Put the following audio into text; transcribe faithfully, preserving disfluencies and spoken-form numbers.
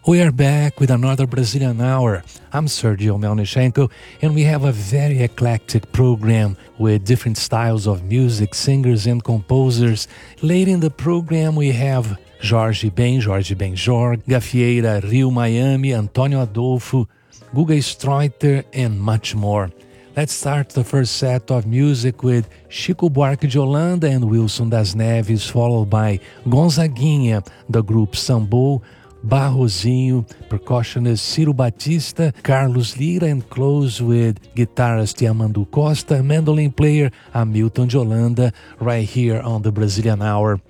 We are back with another Brazilian Hour. I'm Sergio Melnichenko, and we have a very eclectic program with different styles of music, singers and composers. Late in the program, we have Jorge Ben, Jorge Benjor, Gafieira, Rio Miami, Antônio Adolfo, Guga Streuter, and much more. Let's start the first set of music with Chico Buarque de Holanda and Wilson das Neves, followed by Gonzaguinha, the group Sambô, Barrozinho, percussionist Ciro Batista, Carlos Lira, and close with guitarist Yamandu Costa, mandolin player Hamilton de Holanda, right here on the Brazilian Hour.